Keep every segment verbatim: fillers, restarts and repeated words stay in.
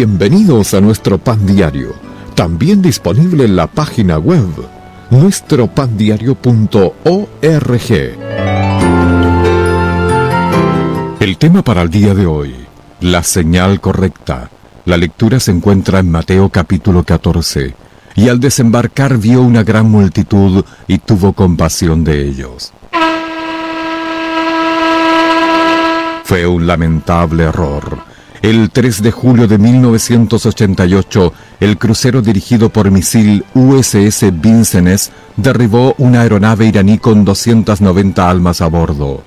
Bienvenidos a nuestro pan diario, también disponible en la página web nuestro pan diario punto org. El tema para el día de hoy, la señal correcta. La lectura se encuentra en Mateo capítulo catorce. Y al desembarcar vio una gran multitud y tuvo compasión de ellos. Fue un lamentable error. El tres de julio de mil novecientos ochenta y ocho, el crucero dirigido por misil U S S Vincennes derribó una aeronave iraní con doscientas noventa almas a bordo.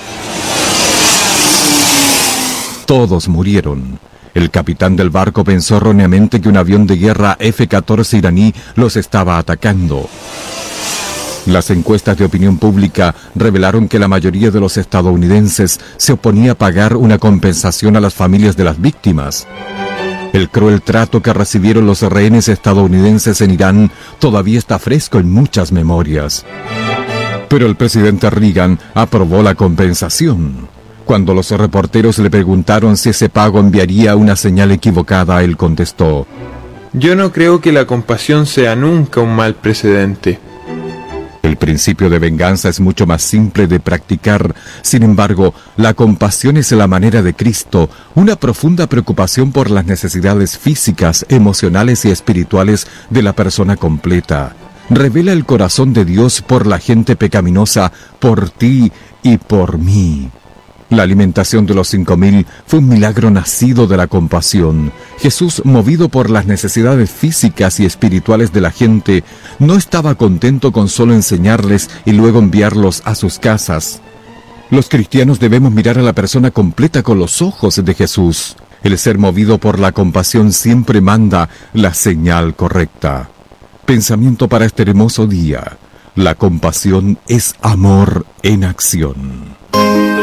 Todos murieron. El capitán del barco pensó erróneamente que un avión de guerra F catorce iraní los estaba atacando. Las encuestas de opinión pública revelaron que la mayoría de los estadounidenses se oponía a pagar una compensación a las familias de las víctimas. El cruel trato que recibieron los rehenes estadounidenses en Irán todavía está fresco en muchas memorias. Pero el presidente Reagan aprobó la compensación. Cuando los reporteros le preguntaron si ese pago enviaría una señal equivocada, él contestó: Yo no creo que la compasión sea nunca un mal precedente. El principio de venganza es mucho más simple de practicar. Sin embargo, la compasión es la manera de Cristo, una profunda preocupación por las necesidades físicas, emocionales y espirituales de la persona completa. Revela el corazón de Dios por la gente pecaminosa, por ti y por mí. La alimentación de los cinco mil fue un milagro nacido de la compasión. Jesús, movido por las necesidades físicas y espirituales de la gente, no estaba contento con solo enseñarles y luego enviarlos a sus casas. Los cristianos debemos mirar a la persona completa con los ojos de Jesús. El ser movido por la compasión siempre manda la señal correcta. Pensamiento para este hermoso día. La compasión es amor en acción.